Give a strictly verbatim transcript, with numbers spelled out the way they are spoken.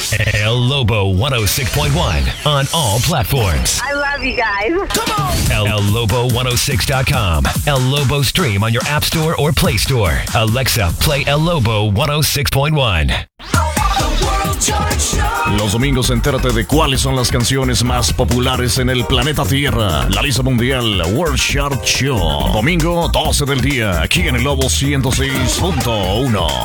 El Lobo one oh six point one on all platforms. I love you guys. Come on! El, El Lobo one oh six dot com. El Lobo Stream on your App Store or Play Store. Alexa, play El Lobo one oh six point one. Los domingos entérate de cuáles son las canciones más populares en el planeta Tierra. La lista mundial World Chart Show. Domingo doce del día, aquí en el Lobo ciento seis punto uno.